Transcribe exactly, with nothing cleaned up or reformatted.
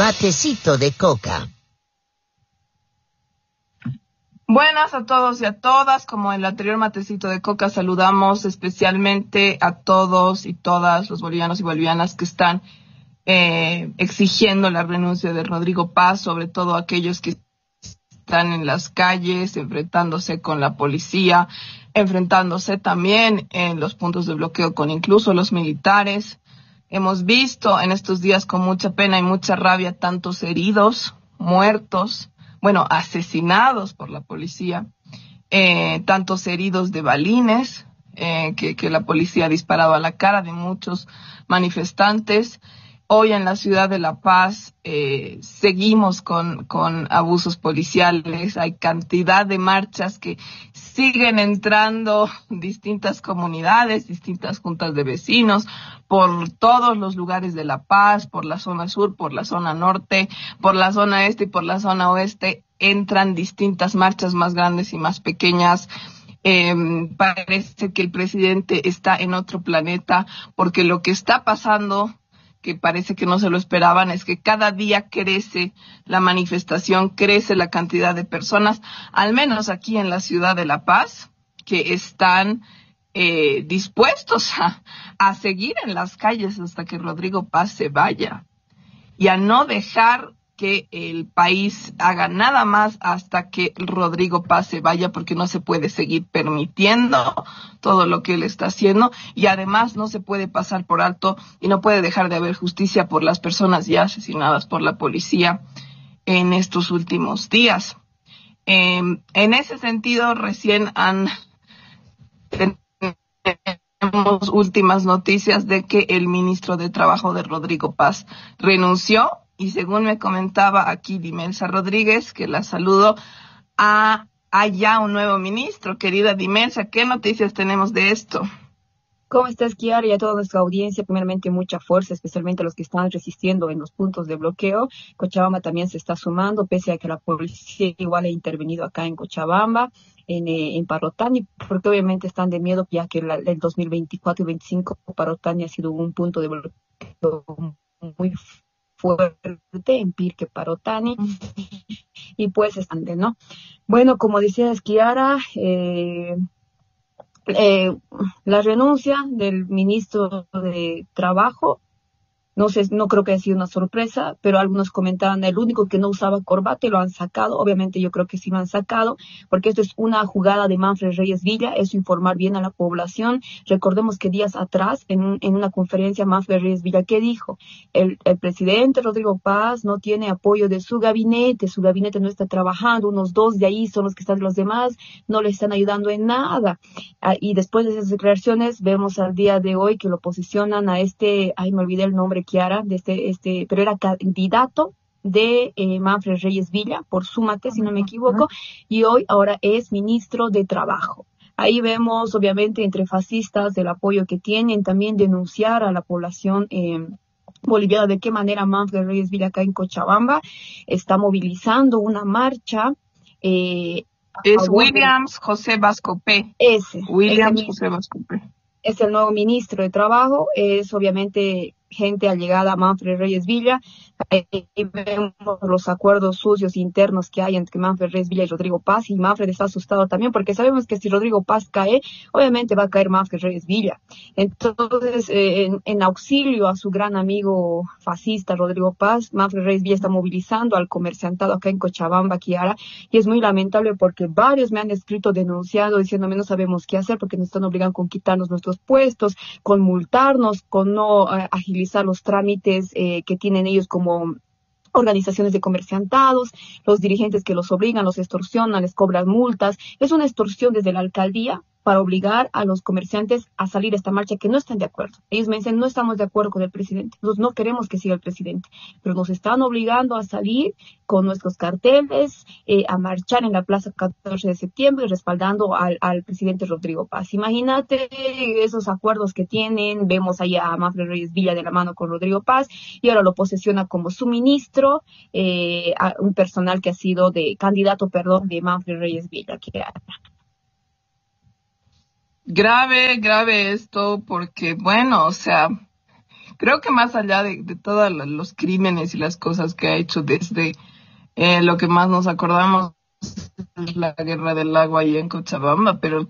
Matecito de coca. Buenas a todos y a todas. Como en el anterior matecito de coca, saludamos especialmente a todos y todas los bolivianos y bolivianas que están eh, exigiendo la renuncia de Rodrigo Paz, sobre todo aquellos que están en las calles, enfrentándose con la policía, enfrentándose también en los puntos de bloqueo con incluso los militares. Hemos visto en estos días con mucha pena y mucha rabia tantos heridos, muertos, bueno, asesinados por la policía, eh, tantos heridos de balines eh, que, que la policía ha disparado a la cara de muchos manifestantes. Hoy en la ciudad de La Paz eh, seguimos con, con abusos policiales. Hay cantidad de marchas que siguen entrando distintas comunidades, distintas juntas de vecinos, por todos los lugares de La Paz, por la zona sur, por la zona norte, por la zona este y por la zona oeste. Entran distintas marchas más grandes y más pequeñas. Eh, parece que el presidente está en otro planeta, porque lo que está pasando, que parece que no se lo esperaban, es que cada día crece la manifestación, crece la cantidad de personas, al menos aquí en la ciudad de La Paz, que están eh, dispuestos a, a seguir en las calles hasta que Rodrigo Paz se vaya y a no dejar que el país haga nada más hasta que Rodrigo Paz se vaya, porque no se puede seguir permitiendo todo lo que él está haciendo, y además no se puede pasar por alto y no puede dejar de haber justicia por las personas ya asesinadas por la policía en estos últimos días. Eh, en ese sentido, recién han tenemos últimas noticias de que el ministro de Trabajo de Rodrigo Paz renunció. Y según me comentaba aquí Dimelsa Rodríguez, que la saludo, a, hay ya un nuevo ministro. Querida Dimelsa, ¿qué noticias tenemos de esto? ¿Cómo estás, Kiara? Y a toda nuestra audiencia, primeramente mucha fuerza, especialmente a los que están resistiendo en los puntos de bloqueo. Cochabamba también se está sumando, pese a que la policía igual ha intervenido acá en Cochabamba, en, eh, en Parotani, porque obviamente están de miedo, ya que la, el dos mil veinticuatro y veinticinco Parotani ha sido un punto de bloqueo muy fuerte en Pirque, Parotani, y pues están de, ¿no? Bueno, como decía Kiara, eh, Eh, la renuncia del ministro de Trabajo, no sé, no creo que haya sido una sorpresa, pero algunos comentaban, el único que no usaba corbata y lo han sacado. Obviamente yo creo que sí lo han sacado, porque esto es una jugada de Manfred Reyes Villa, es informar bien a la población. Recordemos que días atrás, en, un, en una conferencia, Manfred Reyes Villa, ¿qué dijo? El, el presidente Rodrigo Paz no tiene apoyo de su gabinete, su gabinete no está trabajando, unos dos de ahí son los que están, los demás no le están ayudando en nada. Ah, y después de esas declaraciones, vemos al día de hoy que lo posicionan a este, ay, me olvidé el nombre, Kiara, de este, este, pero era candidato de eh, Manfred Reyes Villa por Súmate, si no me equivoco, y hoy ahora es ministro de Trabajo. Ahí vemos, obviamente, entre fascistas el apoyo que tienen, también denunciar a la población eh, boliviana de qué manera Manfred Reyes Villa acá en Cochabamba está movilizando una marcha. Eh, es Williams José Vascopé. Ese. Williams ese José Vascopé. Es el nuevo ministro de Trabajo, es obviamente gente allegada a Manfred Reyes Villa. Ahí vemos los acuerdos sucios internos que hay entre Manfred Reyes Villa y Rodrigo Paz, y Manfred está asustado también porque sabemos que si Rodrigo Paz cae, obviamente va a caer Manfred Reyes Villa. Entonces, eh, en, en auxilio a su gran amigo fascista Rodrigo Paz, Manfred Reyes Villa está movilizando al comerciantado acá en Cochabamba, Kiara, y es muy lamentable porque varios me han escrito denunciando, diciéndome no sabemos qué hacer porque nos están obligando con quitarnos nuestros puestos, con multarnos, con no uh, agilizar los trámites eh, que tienen ellos como organizaciones de comerciantados, los dirigentes que los obligan, los extorsionan, les cobran multas. Es una extorsión desde la alcaldía para obligar a los comerciantes a salir a esta marcha que no están de acuerdo. Ellos me dicen, no estamos de acuerdo con el presidente, nosotros no queremos que siga el presidente, pero nos están obligando a salir con nuestros carteles, eh, a marchar en la plaza catorce de septiembre, respaldando al, al presidente Rodrigo Paz. Imagínate esos acuerdos que tienen. Vemos allá a Manfred Reyes Villa de la mano con Rodrigo Paz, y ahora lo posesiona como su ministro, eh, a un personal que ha sido de candidato, perdón, de Manfred Reyes Villa, que era. Grave, grave esto, porque, bueno, o sea, creo que más allá de, de todos los crímenes y las cosas que ha hecho desde eh, lo que más nos acordamos es la guerra del agua ahí en Cochabamba, pero